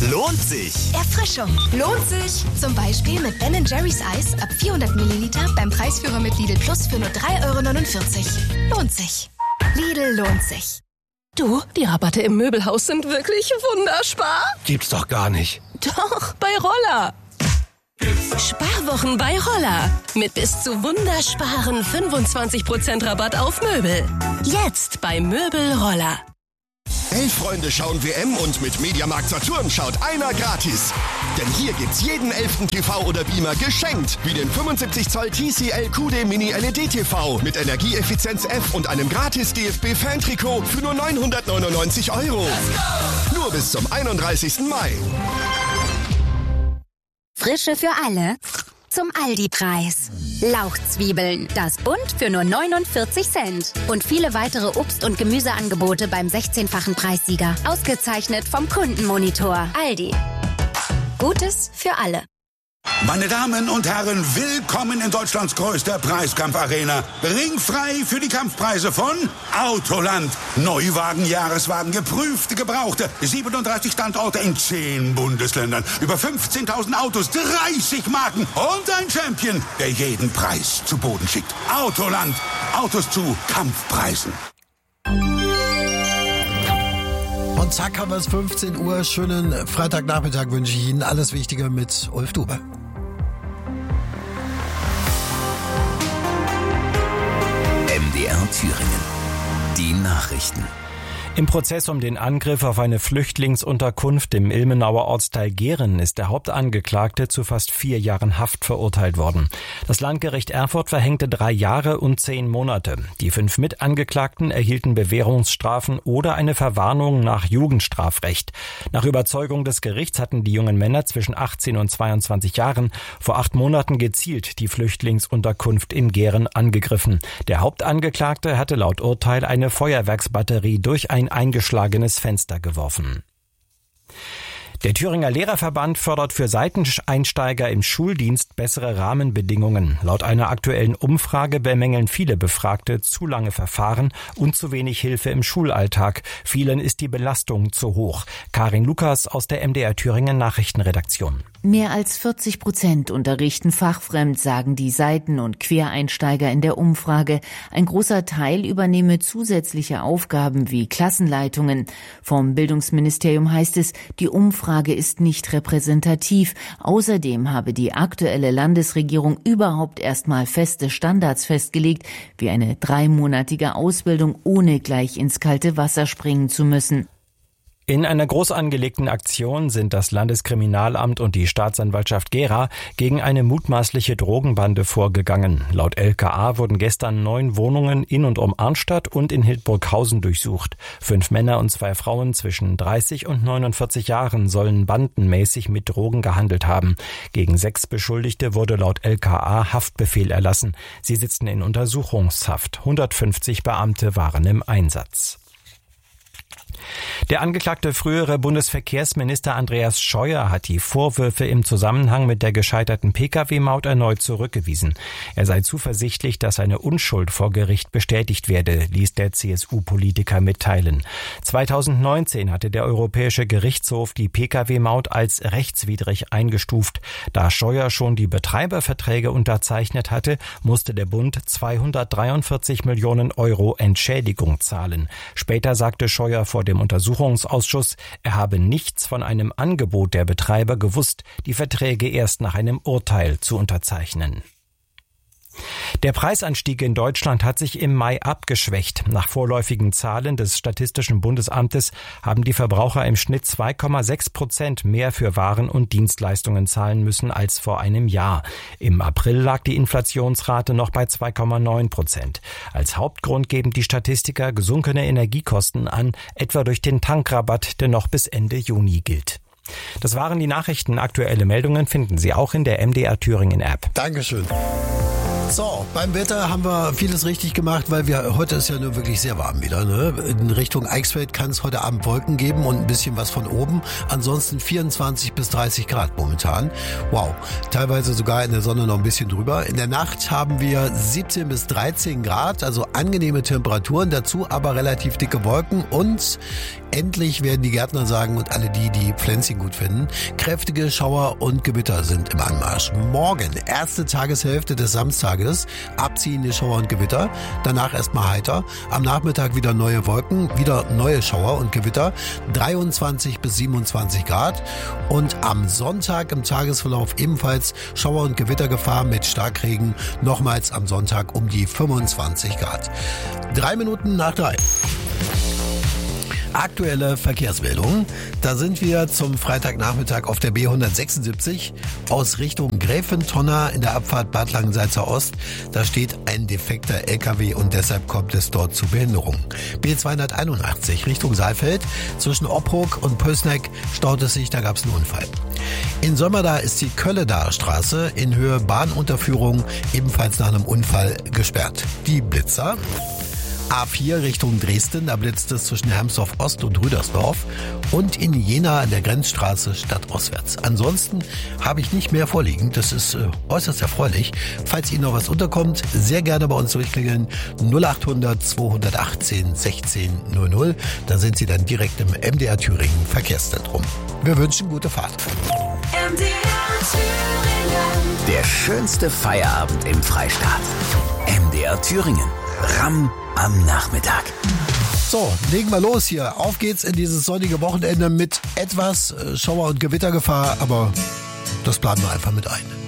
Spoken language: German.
Lohnt sich. Erfrischung. Lohnt sich. Zum Beispiel mit Ben & Jerry's Eis ab 400 Milliliter beim Preisführer mit Lidl Plus für nur 3,49 €. Lohnt sich. Lidl lohnt sich. Du, die Rabatte im Möbelhaus sind wirklich wunderspar. Gibt's doch gar nicht. Doch, bei Roller. Sparwochen bei Roller. Mit bis zu wundersparen 25% Rabatt auf Möbel. Jetzt bei Möbel Roller. 11 Freunde schauen WM und mit Mediamarkt Saturn schaut einer gratis. Denn hier gibt's jeden 11. TV oder Beamer geschenkt. Wie den 75 Zoll TCL QD Mini LED TV mit Energieeffizienz F und einem gratis DFB-Fan-Trikot für nur 999 €. Nur bis zum 31. Mai. Frische für alle zum Aldi-Preis. Lauchzwiebeln, das Bund für nur 49 Cent. Und viele weitere Obst- und Gemüseangebote beim 16-fachen Preissieger. Ausgezeichnet vom Kundenmonitor. Aldi. Gutes für alle. Meine Damen und Herren, willkommen in Deutschlands größter Preiskampfarena. Ringfrei für die Kampfpreise von Autoland. Neuwagen, Jahreswagen, geprüfte, gebrauchte. 37 Standorte in 10 Bundesländern. Über 15.000 Autos, 30 Marken und ein Champion, der jeden Preis zu Boden schickt. Autoland. Autos zu Kampfpreisen. Und zack haben wir es, 15 Uhr. Schönen Freitagnachmittag wünsche ich Ihnen. Alles Wichtige mit Ulf Dube. MDR Thüringen. Die Nachrichten. Im Prozess um den Angriff auf eine Flüchtlingsunterkunft im Ilmenauer Ortsteil Gehren ist der Hauptangeklagte zu fast 4 Jahren Haft verurteilt worden. Das Landgericht Erfurt verhängte 3 Jahre und 10 Monate. Die 5 Mitangeklagten erhielten Bewährungsstrafen oder eine Verwarnung nach Jugendstrafrecht. Nach Überzeugung des Gerichts hatten die jungen Männer zwischen 18 und 22 Jahren vor 8 Monaten gezielt die Flüchtlingsunterkunft in Gehren angegriffen. Der Hauptangeklagte hatte laut Urteil eine Feuerwerksbatterie durch ein eingeschlagenes Fenster geworfen. Der Thüringer Lehrerverband fordert für Seiteneinsteiger im Schuldienst bessere Rahmenbedingungen. Laut einer aktuellen Umfrage bemängeln viele Befragte zu lange Verfahren und zu wenig Hilfe im Schulalltag. Vielen ist die Belastung zu hoch. Karin Lukas aus der MDR Thüringen Nachrichtenredaktion. Mehr als 40% unterrichten fachfremd, sagen die Seiten- und Quereinsteiger in der Umfrage. Ein großer Teil übernehme zusätzliche Aufgaben wie Klassenleitungen. Vom Bildungsministerium heißt es, die Umfrage ist nicht repräsentativ. Außerdem habe die aktuelle Landesregierung überhaupt erstmal feste Standards festgelegt, wie eine 3-monatige Ausbildung, ohne gleich ins kalte Wasser springen zu müssen. In einer groß angelegten Aktion sind das Landeskriminalamt und die Staatsanwaltschaft Gera gegen eine mutmaßliche Drogenbande vorgegangen. Laut LKA wurden gestern 9 Wohnungen in und um Arnstadt und in Hildburghausen durchsucht. 5 Männer und 2 Frauen zwischen 30 und 49 Jahren sollen bandenmäßig mit Drogen gehandelt haben. Gegen 6 Beschuldigte wurde laut LKA Haftbefehl erlassen. Sie sitzen in Untersuchungshaft. 150 Beamte waren im Einsatz. Der angeklagte frühere Bundesverkehrsminister Andreas Scheuer hat die Vorwürfe im Zusammenhang mit der gescheiterten Pkw-Maut erneut zurückgewiesen. Er sei zuversichtlich, dass seine Unschuld vor Gericht bestätigt werde, ließ der CSU-Politiker mitteilen. 2019 hatte der Europäische Gerichtshof die Pkw-Maut als rechtswidrig eingestuft. Da Scheuer schon die Betreiberverträge unterzeichnet hatte, musste der Bund 243 Millionen € Entschädigung zahlen. Später sagte Scheuer vor dem Untersuchungsausschuss, er habe nichts von einem Angebot der Betreiber gewusst, die Verträge erst nach einem Urteil zu unterzeichnen. Der Preisanstieg in Deutschland hat sich im Mai abgeschwächt. Nach vorläufigen Zahlen des Statistischen Bundesamtes haben die Verbraucher im Schnitt 2,6% mehr für Waren und Dienstleistungen zahlen müssen als vor einem Jahr. Im April lag die Inflationsrate noch bei 2,9%. Als Hauptgrund geben die Statistiker gesunkene Energiekosten an, etwa durch den Tankrabatt, der noch bis Ende Juni gilt. Das waren die Nachrichten. Aktuelle Meldungen finden Sie auch in der MDR Thüringen App. Dankeschön. So, beim Wetter haben wir vieles richtig gemacht, weil heute ist ja nur wirklich sehr warm wieder. Ne? In Richtung Eichsfeld kann es heute Abend Wolken geben und ein bisschen was von oben. Ansonsten 24 bis 30 Grad momentan. Wow, teilweise sogar in der Sonne noch ein bisschen drüber. In der Nacht haben wir 17 bis 13 Grad, also angenehme Temperaturen, dazu aber relativ dicke Wolken und endlich werden die Gärtner sagen und alle die Pflänzchen gut finden, kräftige Schauer und Gewitter sind im Anmarsch. Morgen, erste Tageshälfte des Samstages, abziehende Schauer und Gewitter, danach erstmal heiter, am Nachmittag wieder neue Wolken, wieder neue Schauer und Gewitter, 23 bis 27 Grad und am Sonntag im Tagesverlauf ebenfalls Schauer- und Gewittergefahr mit Starkregen, nochmals am Sonntag um die 25 Grad. 3 Minuten nach 3. Aktuelle Verkehrsmeldungen. Da sind wir zum Freitagnachmittag auf der B176 aus Richtung Gräfentonna in der Abfahrt Bad Langensalza Ost. Da steht ein defekter LKW und deshalb kommt es dort zu Behinderungen. B281 Richtung Saalfeld zwischen Opphoek und Pößneck staut es sich, da gab es einen Unfall. In Sömmerda ist die Kölledaer Straße in Höhe Bahnunterführung ebenfalls nach einem Unfall gesperrt. Die Blitzer. A4 Richtung Dresden, da blitzt es zwischen Hermsdorf Ost und Rüdersdorf und in Jena an der Grenzstraße stadtostwärts. Ansonsten habe ich nicht mehr vorliegen, das ist äußerst erfreulich. Falls Ihnen noch was unterkommt, sehr gerne bei uns durchklingeln 0800 218 1600. Da sind Sie dann direkt im MDR Thüringen Verkehrszentrum. Wir wünschen gute Fahrt. MDR Thüringen. Der schönste Feierabend im Freistaat. MDR Thüringen. Ramm am Nachmittag. So, legen wir los hier. Auf geht's in dieses sonnige Wochenende mit etwas Schauer- und Gewittergefahr, aber das planen wir einfach mit ein.